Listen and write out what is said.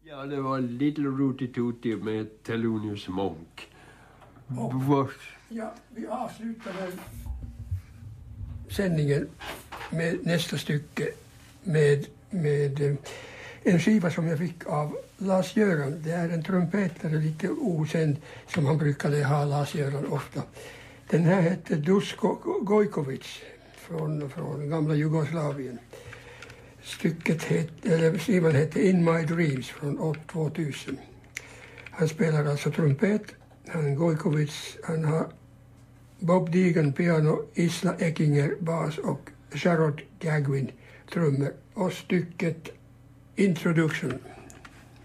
Ja, det var Little Rooty Tooty med Thelonious Monk. Ja, vi avslutade sändningen med nästa stycke med en skiva som jag fick av Lars-Göran. Det är en trumpetare, lite okänd, som han brukade ha, Lars-Göran, ofta. Den här hette Dusko Gojkovic från gamla Jugoslavien. Skivan hette In My Dreams från år 2000. Han spelar alltså trumpet. Gojkovic, han har Bob Deegan piano, Isla Eckinger bas och Jarrod Gagwin trummor. Och stycket Introduction.